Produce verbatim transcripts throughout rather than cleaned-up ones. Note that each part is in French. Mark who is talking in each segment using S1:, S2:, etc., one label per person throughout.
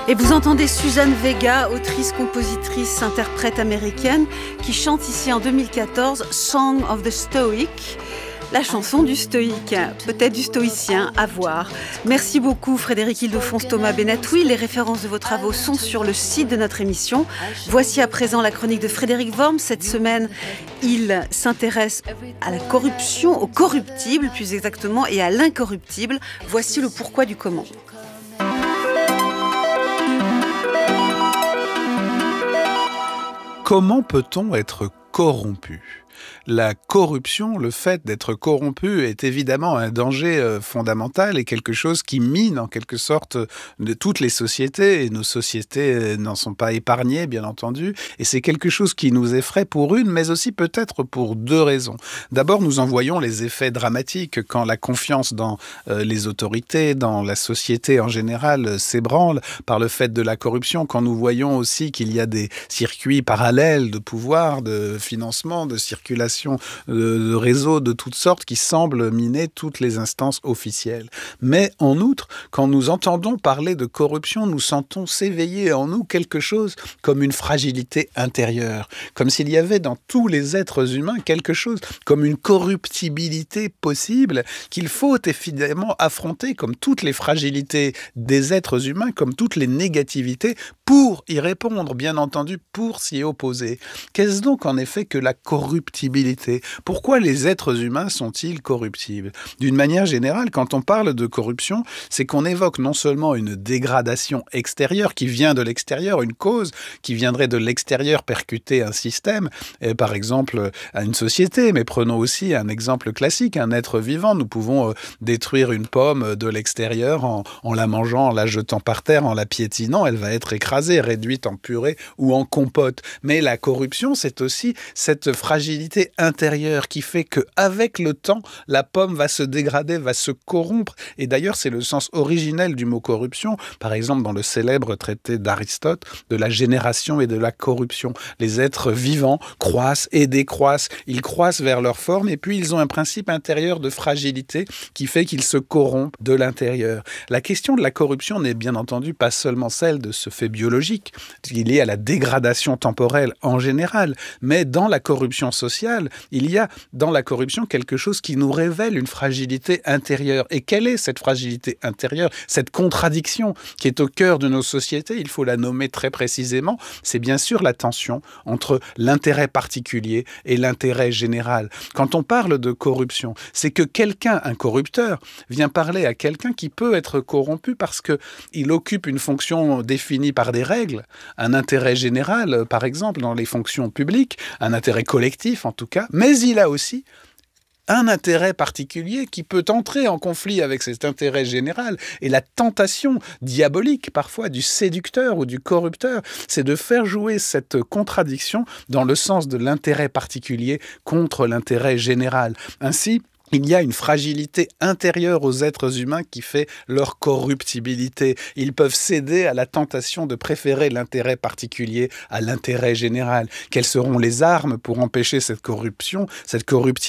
S1: Et vous entendez Suzanne Vega, autrice, compositrice, interprète américaine, qui chante ici en deux mille quatorze « Song of the Stoic », la chanson du stoïque, peut-être du stoïcien, à voir. Merci beaucoup Frédéric Ildefonse, Thomas Benatoui. Les références de vos travaux sont sur le site de notre émission. Voici à présent la chronique de Frédéric Worms. Cette semaine, il s'intéresse à la corruption, au corruptible plus exactement, et à l'incorruptible. Voici le pourquoi du comment.
S2: Comment peut-on être corrompu ? La corruption, le fait d'être corrompu est évidemment un danger euh, fondamental et quelque chose qui mine en quelque sorte de toutes les sociétés. Et nos sociétés euh, n'en sont pas épargnées, bien entendu. Et c'est quelque chose qui nous effraie pour une, mais aussi peut-être pour deux raisons. D'abord, nous en voyons les effets dramatiques quand la confiance dans euh, les autorités, dans la société en général, euh, s'ébranle par le fait de la corruption. Quand nous voyons aussi qu'il y a des circuits parallèles de pouvoir, de financement, de circulation, de, de réseaux de toutes sortes qui semblent miner toutes les instances officielles. Mais en outre, quand nous entendons parler de corruption, nous sentons s'éveiller en nous quelque chose comme une fragilité intérieure, comme s'il y avait dans tous les êtres humains quelque chose comme une corruptibilité possible qu'il faut évidemment affronter comme toutes les fragilités des êtres humains, comme toutes les négativités pour y répondre, bien entendu, pour s'y opposer. Qu'est-ce donc en effet que la corruptibilité ? Pourquoi les êtres humains sont-ils corruptibles ? D'une manière générale, quand on parle de corruption, c'est qu'on évoque non seulement une dégradation extérieure qui vient de l'extérieur, une cause qui viendrait de l'extérieur percuter un système, et par exemple à une société, mais prenons aussi un exemple classique, un être vivant. Nous pouvons euh, détruire une pomme de l'extérieur en, en la mangeant, en la jetant par terre, en la piétinant, elle va être écrasée, réduite en purée ou en compote. Mais la corruption, c'est aussi cette fragilité intérieure qui fait qu'avec le temps, la pomme va se dégrader, va se corrompre. Et d'ailleurs, c'est le sens originel du mot corruption. Par exemple, dans le célèbre traité d'Aristote, de la génération et de la corruption. Les êtres vivants croissent et décroissent. Ils croissent vers leur forme et puis ils ont un principe intérieur de fragilité qui fait qu'ils se corrompent de l'intérieur. La question de la corruption n'est bien entendu pas seulement celle de ce fait biologique, qui est lié à la dégradation temporelle en général, mais dans la corruption sociale, il y a dans la corruption quelque chose qui nous révèle une fragilité intérieure. Et quelle est cette fragilité intérieure, cette contradiction qui est au cœur de nos sociétés ? Il faut la nommer très précisément. C'est bien sûr la tension entre l'intérêt particulier et l'intérêt général. Quand on parle de corruption, c'est que quelqu'un, un corrupteur, vient parler à quelqu'un qui peut être corrompu parce qu'il occupe une fonction définie par des règles, un intérêt général, par exemple, dans les fonctions publiques, un intérêt collectif en tout cas, mais il a aussi un intérêt particulier qui peut entrer en conflit avec cet intérêt général. Et la tentation diabolique, parfois, du séducteur ou du corrupteur, c'est de faire jouer cette contradiction dans le sens de l'intérêt particulier contre l'intérêt général. Ainsi, il y a une fragilité intérieure aux êtres humains qui fait leur corruptibilité. Ils peuvent céder à la tentation de préférer l'intérêt particulier à l'intérêt général. Quelles seront les armes pour empêcher cette corruption, cette corruptibilité ?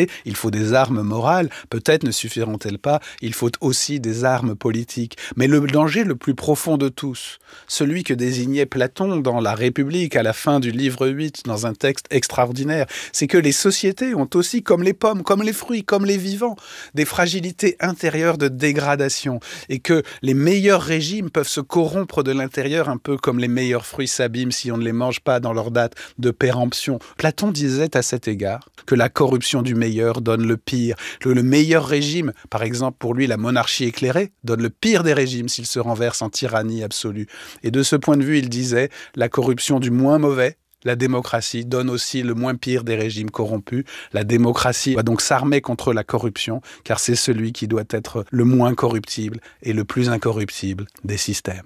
S2: Il faut des armes morales, peut-être ne suffiront-elles pas, il faut aussi des armes politiques. Mais le danger le plus profond de tous, celui que désignait Platon dans La République à la fin du livre huit, dans un texte extraordinaire, c'est que les sociétés ont aussi, comme les pommes, comme les fruits, comme les vivants, des fragilités intérieures de dégradation et que les meilleurs régimes peuvent se corrompre de l'intérieur un peu comme les meilleurs fruits s'abîment si on ne les mange pas dans leur date de péremption. Platon disait à cet égard que la corruption du meilleur donne le pire. Le, le meilleur régime, par exemple pour lui la monarchie éclairée, donne le pire des régimes s'il se renverse en tyrannie absolue. Et de ce point de vue, il disait la corruption du moins mauvais, la démocratie donne aussi le moins pire des régimes corrompus. La démocratie doit donc s'armer contre la corruption, car c'est celui qui doit être le moins corruptible et le plus incorruptible des systèmes.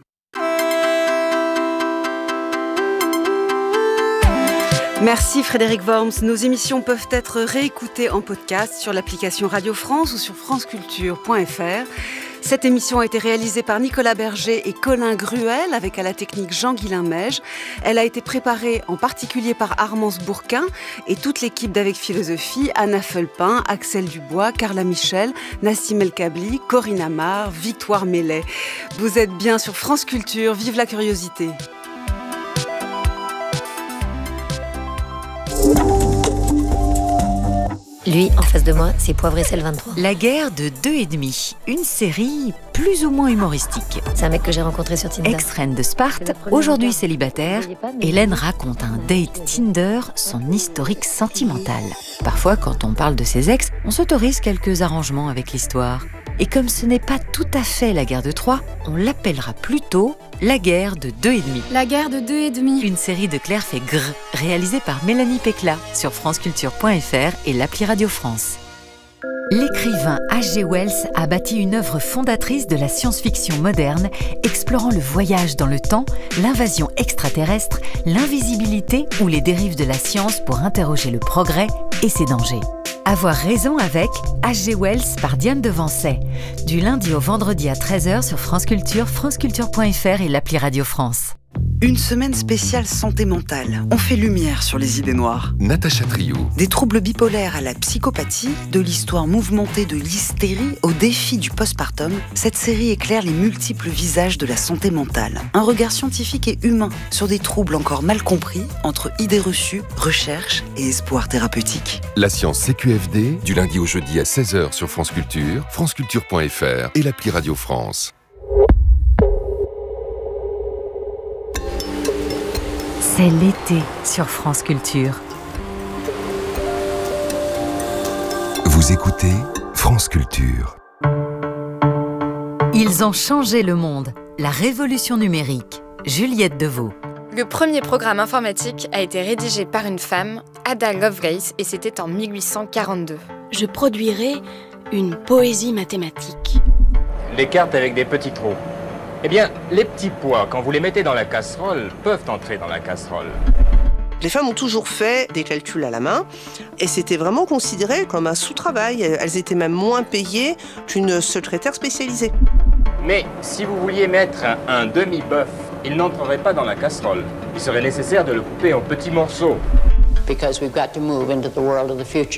S1: Merci Frédéric Worms. Nos émissions peuvent être réécoutées en podcast sur l'application Radio France ou sur franceculture point f r. Cette émission a été réalisée par Nicolas Berger et Colin Gruel avec à la technique Jean-Guilain Meige. Elle a été préparée en particulier par Armance Bourquin et toute l'équipe d'Avec Philosophie, Anna Felpin, Axel Dubois, Carla Michel, Nassim El Kabli, Corinne Amar, Victoire Mellet. Vous êtes bien sur France Culture, vive la curiosité.
S3: Lui, en face de moi, c'est Poivre et Sel vingt-trois.
S4: La guerre de deux et demi, une série plus ou moins humoristique.
S3: C'est un mec que j'ai rencontré sur Tinder.
S4: Ex-reine de Sparte, aujourd'hui célibataire, Hélène raconte un date Tinder son historique sentimental. Parfois, quand on parle de ses ex, on s'autorise quelques arrangements avec l'histoire. Et comme ce n'est pas tout à fait la guerre de Troie, on l'appellera plutôt la guerre de deux et demi.
S5: La guerre de deux et demi.
S4: Une série de Claire Fégreux, réalisée par Mélanie Pécla sur franceculture point f r et l'appli Radio France. L'écrivain H G Wells a bâti une œuvre fondatrice de la science-fiction moderne, explorant le voyage dans le temps, l'invasion extraterrestre, l'invisibilité ou les dérives de la science pour interroger le progrès et ses dangers. Avoir raison avec H G Wells par Diane Devancey. Du lundi au vendredi à treize heures sur France Culture, franceculture point f r et l'appli Radio France.
S6: Une semaine spéciale santé mentale. On fait lumière sur les idées noires.
S7: Natacha Trio.
S6: Des troubles bipolaires à la psychopathie, de l'histoire mouvementée de l'hystérie au défi du postpartum, cette série éclaire les multiples visages de la santé mentale. Un regard scientifique et humain sur des troubles encore mal compris entre idées reçues, recherche et espoir thérapeutique.
S7: La science C Q F D, du lundi au jeudi à seize heures sur France Culture, franceculture point f r et l'appli Radio France.
S4: C'est l'été sur France Culture.
S7: Vous écoutez France Culture.
S4: Ils ont changé le monde. La révolution numérique. Juliette Deveau.
S5: Le premier programme informatique a été rédigé par une femme, Ada Lovelace, et c'était en mille huit cent quarante-deux.
S8: Je produirai une poésie mathématique.
S9: Les cartes avec des petits trous. Eh bien, les petits pois, quand vous les mettez dans la casserole, peuvent entrer dans la casserole.
S10: Les femmes ont toujours fait des calculs à la main et c'était vraiment considéré comme un sous-travail. Elles étaient même moins payées qu'une secrétaire spécialisée.
S9: Mais si vous vouliez mettre un, un demi-bœuf, il n'entrerait pas dans la casserole. Il serait nécessaire de le couper en petits morceaux.
S11: Because we've got to move into the world of the future.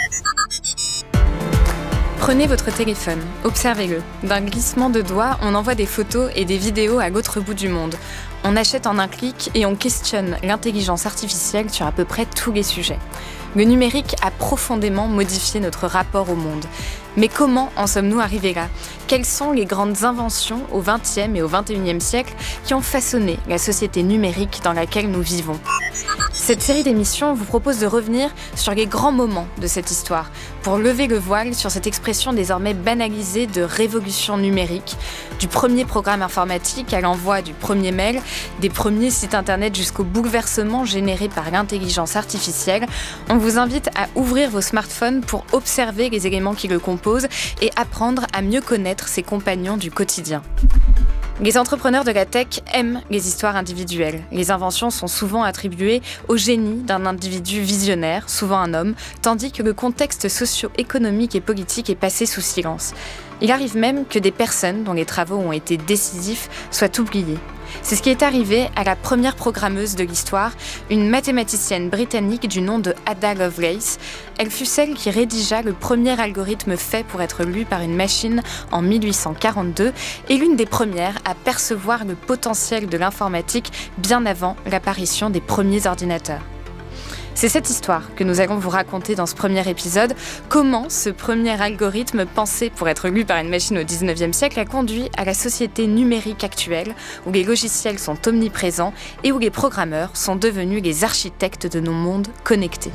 S5: Prenez votre téléphone, observez-le. D'un glissement de doigts, on envoie des photos et des vidéos à l'autre bout du monde. On achète en un clic et on questionne l'intelligence artificielle sur à peu près tous les sujets. Le numérique a profondément modifié notre rapport au monde. Mais comment en sommes-nous arrivés là ? Quelles sont les grandes inventions au vingtième et au vingt et unième siècle qui ont façonné la société numérique dans laquelle nous vivons ? Cette série d'émissions vous propose de revenir sur les grands moments de cette histoire, pour lever le voile sur cette expression désormais banalisée de révolution numérique, du premier programme informatique à l'envoi du premier mail, des premiers sites internet jusqu'au bouleversement généré par l'intelligence artificielle. On vous invite à ouvrir vos smartphones pour observer les éléments qui le composent et apprendre à mieux connaître ses compagnons du quotidien. Les entrepreneurs de la tech aiment les histoires individuelles. Les inventions sont souvent attribuées au génie d'un individu visionnaire, souvent un homme, tandis que le contexte socio-économique et politique est passé sous silence. Il arrive même que des personnes dont les travaux ont été décisifs soient oubliées. C'est ce qui est arrivé à la première programmeuse de l'histoire, une mathématicienne britannique du nom de Ada Lovelace. Elle fut celle qui rédigea le premier algorithme fait pour être lu par une machine en mille huit cent quarante-deux et l'une des premières à percevoir le potentiel de l'informatique bien avant l'apparition des premiers ordinateurs. C'est cette histoire que nous allons vous raconter dans ce premier épisode. Comment ce premier algorithme pensé pour être lu par une machine au dix-neuvième siècle a conduit à la société numérique actuelle, où les logiciels sont omniprésents et où les programmeurs sont devenus les architectes de nos mondes connectés.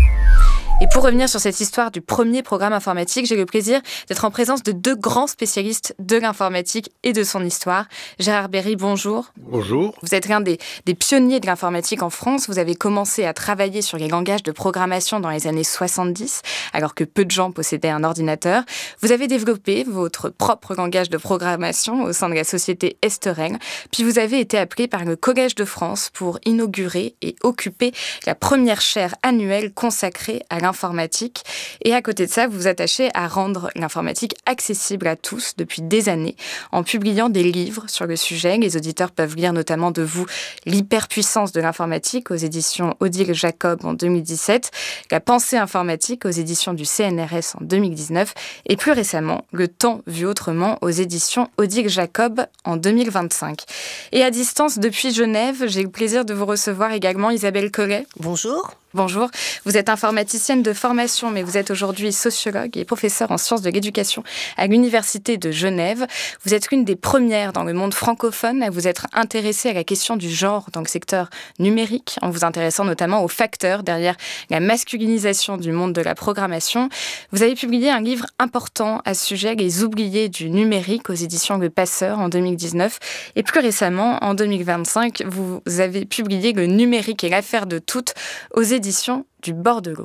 S5: Et pour revenir sur cette histoire du premier programme informatique, j'ai le plaisir d'être en présence de deux grands spécialistes de l'informatique et de son histoire. Gérard Berry, bonjour.
S12: Bonjour.
S5: Vous êtes l'un des, des pionniers de l'informatique en France. Vous avez commencé à travailler sur les langages de programmation dans les années soixante-dix, alors que peu de gens possédaient un ordinateur. Vous avez développé votre propre langage de programmation au sein de la société Esterel. Puis vous avez été appelé par le Collège de France pour inaugurer et occuper la première chaire annuelle consacrée à l'informatique l'informatique. Et à côté de ça, vous vous attachez à rendre l'informatique accessible à tous depuis des années en publiant des livres sur le sujet. Les auditeurs peuvent lire notamment de vous L'hyperpuissance de l'informatique aux éditions Odile Jacob en deux mille dix-sept, La pensée informatique aux éditions du C N R S en deux mille dix-neuf et plus récemment Le temps vu autrement aux éditions Odile Jacob en deux mille vingt-cinq. Et à distance depuis Genève, j'ai le plaisir de vous recevoir également Isabelle Collet.
S10: Bonjour.
S5: Bonjour, vous êtes informaticienne de formation, mais vous êtes aujourd'hui sociologue et professeure en sciences de l'éducation à l'Université de Genève. Vous êtes l'une des premières dans le monde francophone à vous être intéressée à la question du genre dans le secteur numérique, en vous intéressant notamment aux facteurs derrière la masculinisation du monde de la programmation. Vous avez publié un livre important à ce sujet, Les oubliés du numérique, aux éditions Le Passeur en deux mille dix-neuf. Et plus récemment, en deux mille vingt-cinq, vous avez publié Le numérique et l'affaire de toutes aux éditions édition du bord de l'eau.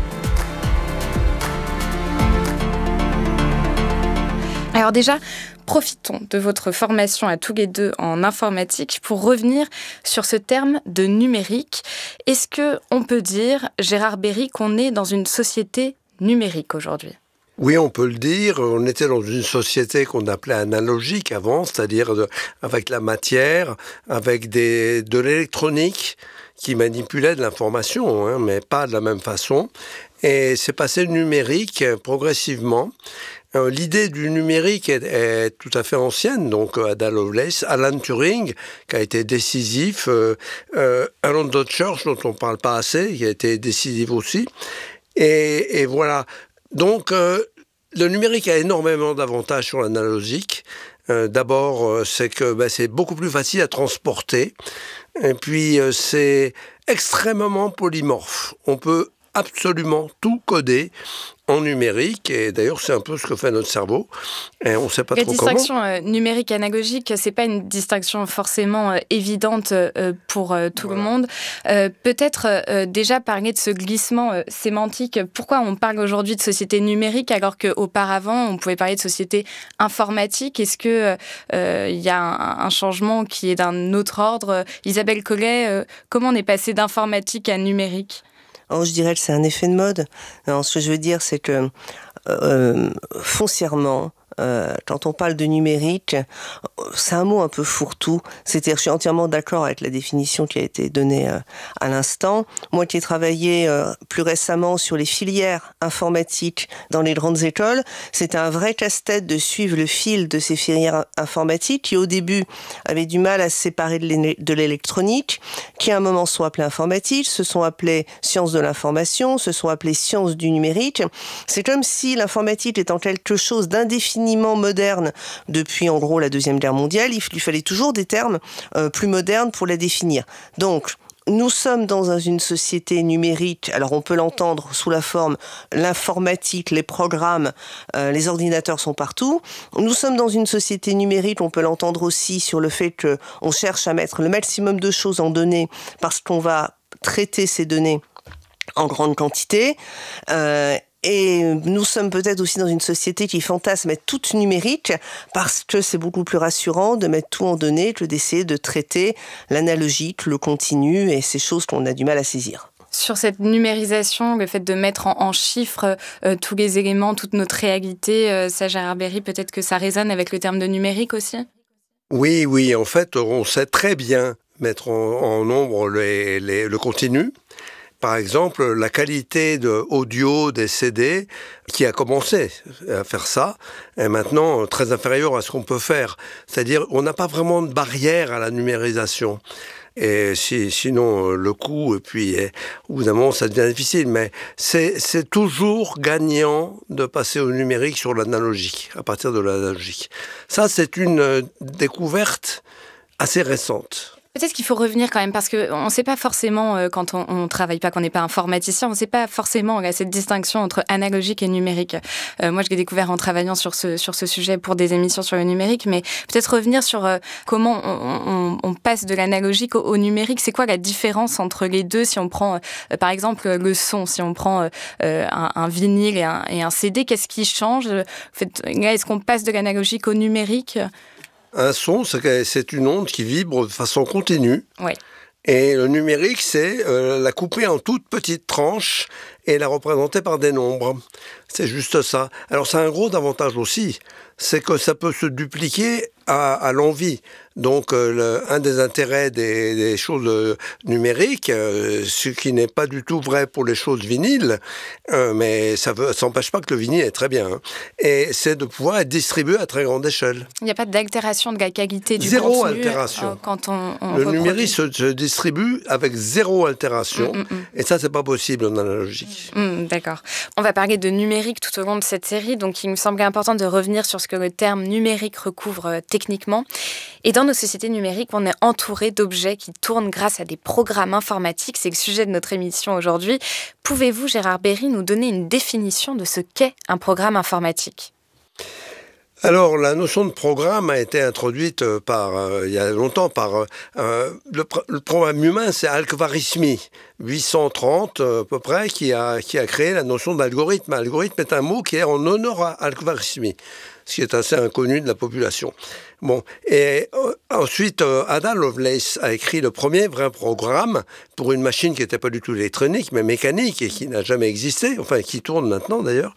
S5: Alors déjà, profitons de votre formation à tous les deux en informatique pour revenir sur ce terme de numérique. Est-ce qu'on peut dire, Gérard Berry, qu'on est dans une société numérique aujourd'hui ?
S12: Oui, on peut le dire. On était dans une société qu'on appelait analogique avant, c'est-à-dire de, avec la matière, avec des, de l'électronique, qui manipulait de l'information, hein, mais pas de la même façon. Et c'est passé numérique progressivement. Euh, l'idée du numérique est, est tout à fait ancienne, donc Ada Lovelace, Alan Turing, qui a été décisif, euh, euh, Alan Church, dont on ne parle pas assez, qui a été décisif aussi. Et, et voilà. Donc, euh, le numérique a énormément d'avantages sur l'analogique. Euh, d'abord, euh, c'est que ben, c'est beaucoup plus facile à transporter. Et puis, euh, c'est extrêmement polymorphe. On peut absolument tout coder en numérique, et d'ailleurs c'est un peu ce que fait notre cerveau, et on ne sait pas
S5: La
S12: trop comment. La
S5: distinction euh, numérique-analogique, c'est pas une distinction forcément euh, évidente euh, pour euh, tout voilà. le monde. Euh, peut-être euh, déjà parler de ce glissement euh, sémantique. Pourquoi on parle aujourd'hui de société numérique alors qu'auparavant on pouvait parler de société informatique ? Est-ce qu'il euh, y a un, un changement qui est d'un autre ordre ? Isabelle Collet, euh, comment on est passé d'informatique à numérique ?
S10: Alors, je dirais que c'est un effet de mode. Alors, ce que je veux dire, c'est que euh, foncièrement, euh, quand on parle de numérique, c'est un mot un peu fourre-tout. C'est-à-dire, je suis entièrement d'accord avec la définition qui a été donnée euh, à l'instant. Moi qui ai travaillé euh, plus récemment sur les filières informatiques dans les grandes écoles, c'était un vrai casse-tête de suivre le fil de ces filières informatiques qui, au début, avaient du mal à se séparer de l'électronique, qui à un moment sont appelées informatiques, se sont appelées sciences de l'information, se sont appelées sciences du numérique. C'est comme si l'informatique étant quelque chose d'indéfiniment moderne depuis en gros la Deuxième Guerre mondiale, il lui fallait toujours des termes euh, plus modernes pour la définir. Donc, nous sommes dans une société numérique, alors on peut l'entendre sous la forme l'informatique, les programmes, euh, les ordinateurs sont partout. Nous sommes dans une société numérique, on peut l'entendre aussi sur le fait qu'on cherche à mettre le maximum de choses en données parce qu'on va traiter ces données en grande quantité. Euh, Et nous sommes peut-être aussi dans une société qui fantasme être toute numérique parce que c'est beaucoup plus rassurant de mettre tout en données que d'essayer de traiter l'analogique, le continu et ces choses qu'on a du mal à saisir.
S5: Sur cette numérisation, le fait de mettre en, en chiffres euh, tous les éléments, toute notre réalité, euh, ça, Gérard Berry, peut-être que ça résonne avec le terme de numérique aussi ?
S12: Oui, oui, en fait, on sait très bien mettre en, en nombre les, les, le continu. Par exemple, la qualité de audio des C D, qui a commencé à faire ça, est maintenant très inférieure à ce qu'on peut faire. C'est-à-dire, on n'a pas vraiment de barrière à la numérisation. Et si, sinon, le coût, et puis, et, au bout d'un moment, ça devient difficile. Mais c'est, c'est toujours gagnant de passer au numérique sur l'analogique, à partir de l'analogique. Ça, c'est une découverte assez récente.
S5: Peut-être qu'il faut revenir quand même, parce qu'on ne sait pas forcément, euh, quand on ne travaille pas, qu'on n'est pas informaticien, on ne sait pas forcément là, cette distinction entre analogique et numérique. Euh, moi, je l'ai découvert en travaillant sur ce, sur ce sujet pour des émissions sur le numérique, mais peut-être revenir sur euh, comment on, on, on passe de l'analogique au, au numérique. C'est quoi la différence entre les deux si on prend, euh, par exemple, le son, si on prend euh, un, un vinyle et un, et un C D, qu'est-ce qui change ? En fait, là, est-ce qu'on passe de l'analogique au numérique ?
S12: Un son, c'est une onde qui vibre de façon continue.
S5: Oui.
S12: Et le numérique, c'est euh, la couper en toutes petites tranches et la représenter par des nombres. C'est juste ça. Alors c'est un gros avantage aussi, c'est que ça peut se dupliquer à, à l'envie. Donc euh, le, un des intérêts des, des choses euh, numériques, euh, ce qui n'est pas du tout vrai pour les choses vinyles, euh, mais ça ne s'empêche pas que le vinyle est très bien, hein, et c'est de pouvoir être distribué à très grande échelle.
S5: Il n'y a pas d'altération de la qualité du
S12: zéro
S5: contenu.
S12: Altération.
S5: Euh, quand on, on
S12: le
S5: reproduit.
S12: numérique se, se distribue avec zéro altération, mm, mm, mm. et ça c'est pas possible en analogique.
S5: Mm, d'accord. On va parler de numérique tout au long de cette série, donc il me semblait important de revenir sur ce que le terme numérique recouvre euh, techniquement. Et dans nos sociétés numériques, on est entouré d'objets qui tournent grâce à des programmes informatiques. C'est le sujet de notre émission aujourd'hui. Pouvez-vous, Gérard Berry, nous donner une définition de ce qu'est un programme informatique ?
S12: Alors, la notion de programme a été introduite par, euh, il y a longtemps par euh, le, le programme humain, c'est Al-Khwarizmi, huit cent trente euh, à peu près, qui a, qui a créé la notion d'algorithme. Algorithme est un mot qui est en honneur à Al-Khwarizmi, ce qui est assez inconnu de la population. Bon, et euh, ensuite, euh, Ada Lovelace a écrit le premier vrai programme pour une machine qui n'était pas du tout électronique, mais mécanique, et qui n'a jamais existé, enfin qui tourne maintenant d'ailleurs.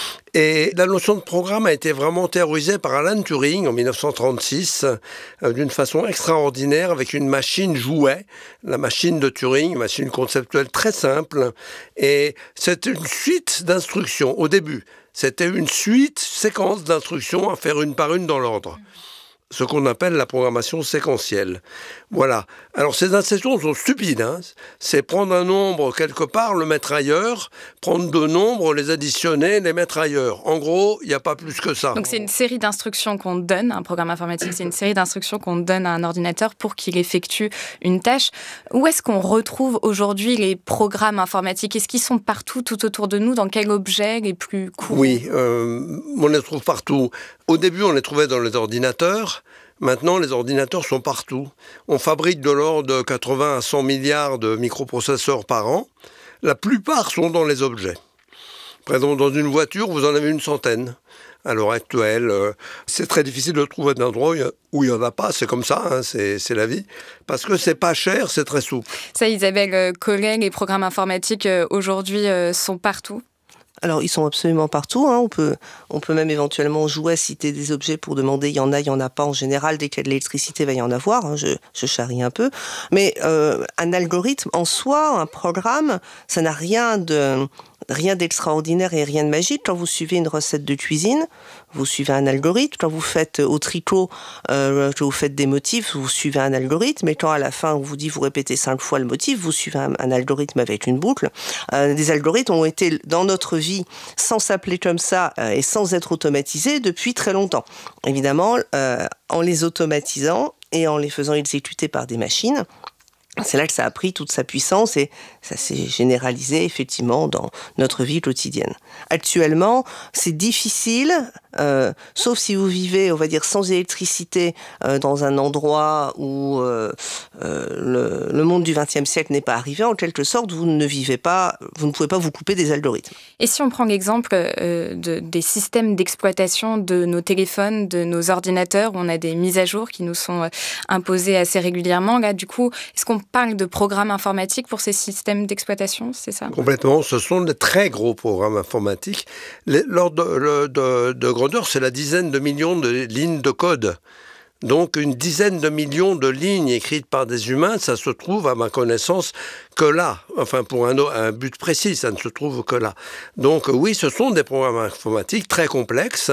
S12: Et la notion de programme a été vraiment théorisée par Alan Turing en dix-neuf cent trente-six, euh, d'une façon extraordinaire, avec une machine jouet, la machine de Turing, une machine conceptuelle très simple, et c'est une suite d'instructions au début. C'était une suite, séquence d'instructions à faire une par une dans l'ordre. Ce qu'on appelle la programmation séquentielle. Voilà. Alors ces instructions sont stupides, hein. C'est prendre un nombre quelque part, le mettre ailleurs, prendre deux nombres, les additionner, les mettre ailleurs. En gros, il n'y a pas plus que ça.
S5: Donc c'est une série d'instructions qu'on donne, un programme informatique, c'est une série d'instructions qu'on donne à un ordinateur pour qu'il effectue une tâche. Où est-ce qu'on retrouve aujourd'hui les programmes informatiques ? Est-ce qu'ils sont partout, tout autour de nous ? Dans quel objet les plus courants ?
S12: Oui, euh, on les trouve partout. Au début, on les trouvait dans les ordinateurs. Maintenant, les ordinateurs sont partout. On fabrique de l'ordre de quatre-vingts à cent milliards de microprocesseurs par an. La plupart sont dans les objets. Par exemple, dans une voiture, vous en avez une centaine. À l'heure actuelle, euh, c'est très difficile de trouver un endroit où il n'y en a pas. C'est comme ça, hein, c'est, c'est la vie. Parce que c'est pas cher, c'est très souple.
S5: Ça, Isabelle Collet, les programmes informatiques euh, aujourd'hui euh, sont partout ?
S10: Alors, ils sont absolument partout. Hein. On peut, on peut même éventuellement jouer à citer des objets pour demander il y en a, il y en a pas. En général, dès qu'il y a de l'électricité, il va y en avoir. Hein. Je, je charrie un peu. Mais euh, un algorithme en soi, un programme, ça n'a rien de... rien d'extraordinaire et rien de magique. Quand vous suivez une recette de cuisine, vous suivez un algorithme. Quand vous faites au tricot, euh, quand vous faites des motifs, vous suivez un algorithme. Et quand à la fin, on vous dit vous répétez cinq fois le motif, vous suivez un, un algorithme avec une boucle. Euh, des algorithmes ont été dans notre vie sans s'appeler comme ça euh, et sans être automatisés depuis très longtemps. Évidemment, euh, en les automatisant et en les faisant exécuter par des machines, c'est là que ça a pris toute sa puissance et ça s'est généralisé effectivement dans notre vie quotidienne. Actuellement, c'est difficile, euh, sauf si vous vivez, on va dire, sans électricité euh, dans un endroit où euh, euh, le, le monde du vingtième siècle n'est pas arrivé. En quelque sorte, vous ne vivez pas, vous ne pouvez pas vous couper des algorithmes.
S5: Et si on prend l'exemple euh, de, des systèmes d'exploitation de nos téléphones, de nos ordinateurs, où on a des mises à jour qui nous sont euh, imposées assez régulièrement, là, du coup, est-ce qu'on parle de programmes informatiques pour ces systèmes d'exploitation, c'est ça ?
S12: Complètement, ce sont de très gros programmes informatiques. L'ordre de, de, de grandeur, c'est la dizaine de millions de lignes de code. Donc une dizaine de millions de lignes écrites par des humains, ça se trouve, à ma connaissance, que là. Enfin, pour un, un but précis, ça ne se trouve que là. Donc oui, ce sont des programmes informatiques très complexes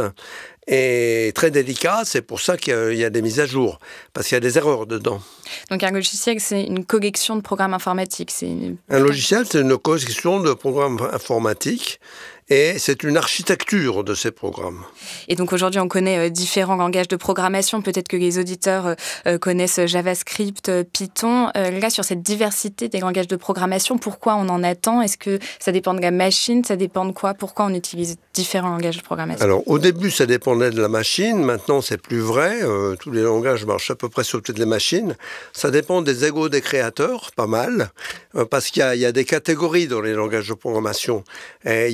S12: et très délicats. C'est pour ça qu'il y a, il y a des mises à jour, parce qu'il y a des erreurs dedans.
S5: Donc un logiciel, c'est une collection de programmes informatiques. C'est une...
S12: Un logiciel, c'est une collection de programmes informatiques. Et c'est une architecture de ces programmes.
S5: Et donc aujourd'hui, on connaît euh, différents langages de programmation. Peut-être que les auditeurs euh, connaissent JavaScript, euh, Python. Euh, là, sur cette diversité des langages de programmation, pourquoi on en attend ? Est-ce que ça dépend de la machine ? Ça dépend de quoi ? Pourquoi on utilise différents langages de programmation ?
S12: Alors, au début, ça dépendait de la machine. Maintenant, c'est plus vrai. Euh, tous les langages marchent à peu près sur toutes les machines. Ça dépend des égos des créateurs, pas mal. Euh, parce qu'il y a, il y a des catégories dans les langages de programmation. Et il y a des langages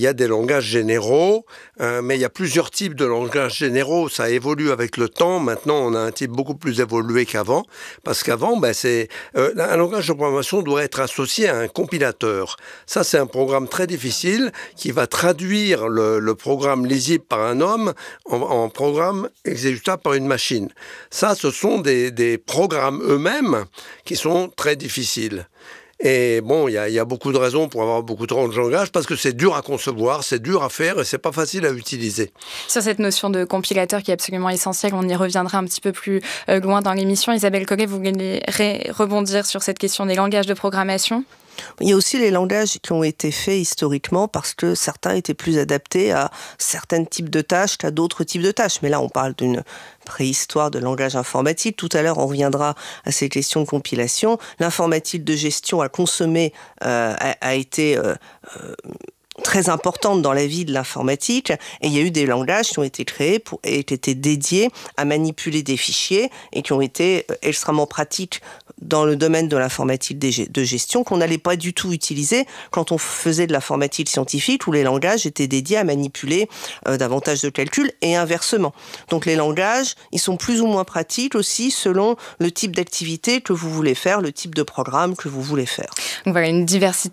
S12: langages généraux, euh, mais il y a plusieurs types de langages généraux. Ça évolue avec le temps. Maintenant, on a un type beaucoup plus évolué qu'avant, parce qu'avant, ben, c'est, euh, un langage de programmation doit être associé à un compilateur. Ça, c'est un programme très difficile qui va traduire le, le programme lisible par un homme en, en programme exécutable par une machine. Ça, ce sont des, des programmes eux-mêmes qui sont très difficiles. Et bon, il y, y a beaucoup de raisons pour avoir beaucoup de langage, parce que c'est dur à concevoir, c'est dur à faire et c'est pas facile à utiliser.
S5: Sur cette notion de compilateur qui est absolument essentielle, on y reviendra un petit peu plus euh, loin dans l'émission. Isabelle Collet, vous voulez rebondir sur cette question des langages de programmation ?
S10: Il y a aussi les langages qui ont été faits historiquement parce que certains étaient plus adaptés à certains types de tâches qu'à d'autres types de tâches. Mais là, on parle d'une préhistoire de langage informatique. Tout à l'heure, on reviendra à ces questions de compilation. L'informatique de gestion à consommer euh, a, a été... Euh, euh, très importante dans la vie de l'informatique, et il y a eu des langages qui ont été créés pour, et qui étaient dédiés à manipuler des fichiers et qui ont été extrêmement pratiques dans le domaine de l'informatique de gestion, qu'on n'allait pas du tout utiliser quand on faisait de l'informatique scientifique, où les langages étaient dédiés à manipuler euh, davantage de calculs, et inversement. Donc les langages, ils sont plus ou moins pratiques aussi selon le type d'activité que vous voulez faire, le type de programme que vous voulez faire.
S5: Donc voilà, une diversité